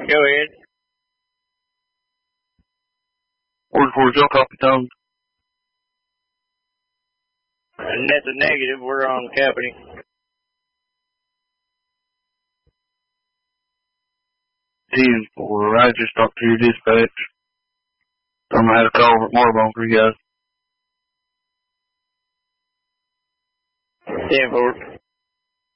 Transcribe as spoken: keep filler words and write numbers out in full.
Go ahead. Order for your copy tone. And that's a negative. We're on company. ten four, I just talked to your dispatch. I'm gonna have a call at Marbone for you guys. ten four.